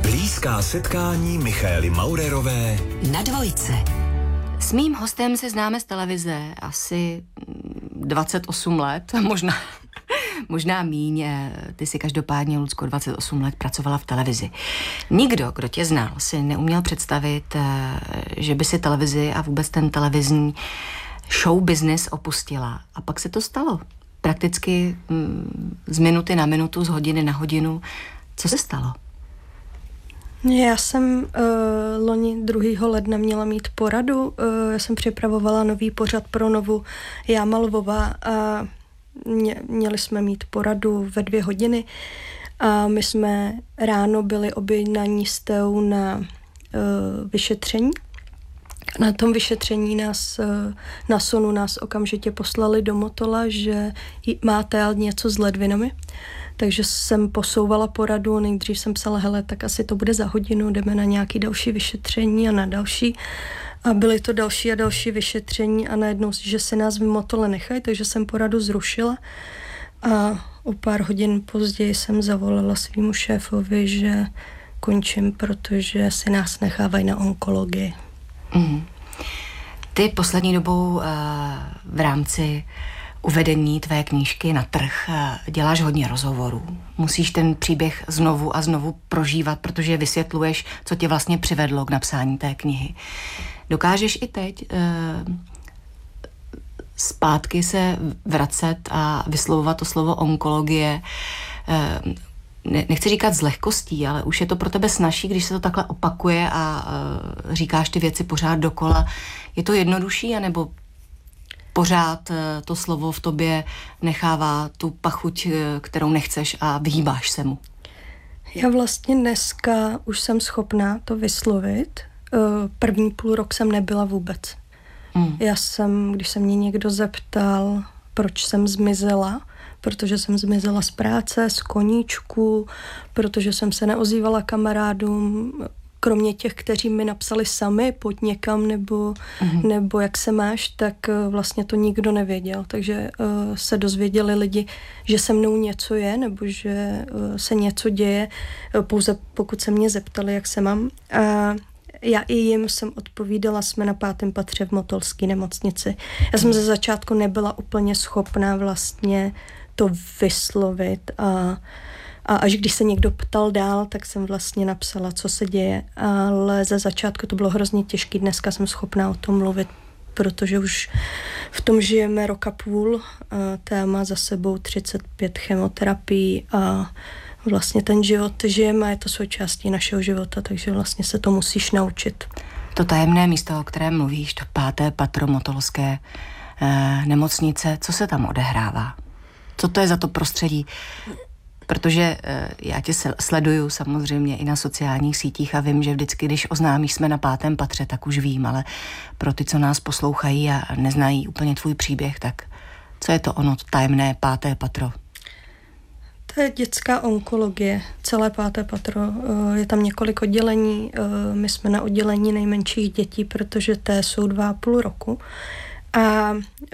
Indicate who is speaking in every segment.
Speaker 1: Blízká setkání Michaely Maurerové
Speaker 2: na Dvojce. S mým hostem se známe z televize asi 28 let, možná míň. Ty si každopádně, Lucko, 28 let pracovala v televizi. Nikdo, kdo tě znal, si neuměl představit, že by si televizi a vůbec ten televizní show business opustila. A pak se to stalo. Prakticky z minuty na minutu, z hodiny na hodinu. Co se stalo?
Speaker 3: Já jsem loni 2. ledna měla mít poradu. Já jsem připravovala nový pořad pro Novu Jáma Lvová a měli jsme mít poradu ve 2 hodiny a my jsme ráno byli objednaní s Teou na vyšetření. Na tom vyšetření na Sonu nás okamžitě poslali do Motola, že má Tea něco s ledvinami. Takže jsem posouvala poradu, nejdřív jsem psala, hele, tak asi to bude za hodinu, jdeme na nějaké další vyšetření a na další. A byly to další a další vyšetření a najednou, že si nás v Motole nechají, takže jsem poradu zrušila. A o pár hodin později jsem zavolala svýmu šéfovi, že končím, protože si nás nechávají na onkologii.
Speaker 2: Mm. Ty poslední dobou v rámci uvedení tvé knížky na trh děláš hodně rozhovorů. Musíš ten příběh znovu a znovu prožívat, protože vysvětluješ, co tě vlastně přivedlo k napsání té knihy. Dokážeš i teď zpátky se vracet a vyslovovat to slovo onkologie, nechci říkat s lehkostí, ale už je to pro tebe snazší, když se to takhle opakuje a říkáš ty věci pořád dokola. Je to jednodušší, anebo pořád to slovo v tobě nechává tu pachuť, kterou nechceš a vyhýbáš se mu?
Speaker 3: Já vlastně dneska už jsem schopná to vyslovit. První půl rok jsem nebyla vůbec. Když se mě někdo zeptal, proč jsem zmizela, protože jsem zmizela z práce, z koníčku, protože jsem se neozývala kamarádům, kromě těch, kteří mi napsali sami, pojď někam, nebo jak se máš, tak vlastně to nikdo nevěděl. Takže se dozvěděli lidi, že se mnou něco je, nebo že se něco děje, pouze pokud se mě zeptali, jak se mám. A já i jim jsem odpovídala, jsme na 5. patře v Motolské nemocnici. Já jsem ze začátku nebyla úplně schopná vlastně to vyslovit a až když se někdo ptal dál, tak jsem vlastně napsala, co se děje. Ale ze začátku to bylo hrozně těžké. Dneska jsem schopná o tom mluvit, protože už v tom žijeme 1,5 roku. Tea má za sebou 35 chemoterapií a vlastně ten život žijeme a je to součástí našeho života, takže vlastně se to musíš naučit.
Speaker 2: To tajemné místo, o kterém mluvíš, to 5. patro Motolské nemocnice, co se tam odehrává? Co to je za to prostředí? Protože já tě sleduju samozřejmě i na sociálních sítích a vím, že vždycky, když oznámíš, jsme na 5. patře, tak už vím, ale pro ty, co nás poslouchají a neznají úplně tvůj příběh, tak co je to ono tajemné 5. patro?
Speaker 3: To je dětská onkologie, celé 5. patro. Je tam několik oddělení, my jsme na oddělení nejmenších dětí, protože té jsou 2,5 roku. A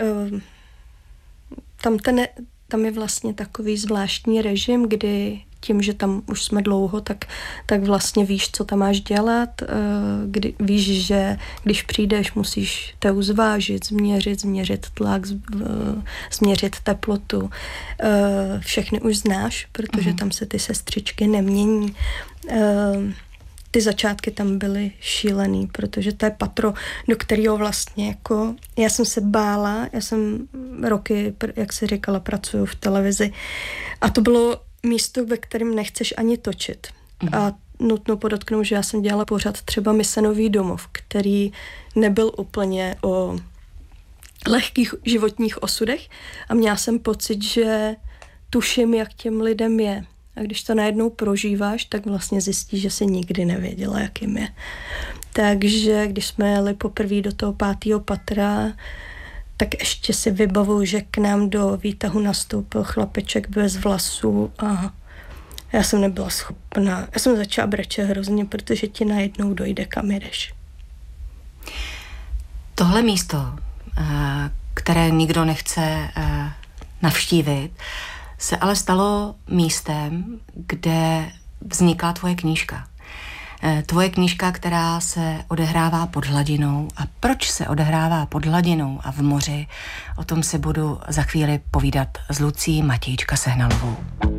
Speaker 3: tam je vlastně takový zvláštní režim, kdy tím, že tam už jsme dlouho, tak vlastně víš, co tam máš dělat. Víš, že když přijdeš, musíš Teu zvážit, změřit tlak, změřit teplotu. Všechny už znáš, protože tam se ty sestřičky nemění. Ty začátky tam byly šílený, protože to je patro, do kterého vlastně jako, já jsem se bála, já jsem roky, jak jsi říkala, pracuju v televizi a to bylo místo, ve kterém nechceš ani točit. A nutno podotknout, že já jsem dělala pořád třeba Mise Nový domov, který nebyl úplně o lehkých životních osudech a měla jsem pocit, že tuším, jak těm lidem je. A když to najednou prožíváš, tak vlastně zjistíš, že jsi nikdy nevěděla, jak jim je. Takže když jsme jeli poprvé do toho 5. patra, tak ještě si vybavuju, že k nám do výtahu nastoupil chlapeček bez vlasů a já jsem nebyla schopná. Já jsem začala brečet hrozně, protože ti najednou dojde, kam jdeš.
Speaker 2: Tohle místo, které nikdo nechce navštívit, se ale stalo místem, kde vzniká tvoje knížka. Tvoje knížka, která se odehrává pod hladinou. A proč se odehrává pod hladinou a v moři, o tom si budu za chvíli povídat s Lucí Matějčka Sehnalovou.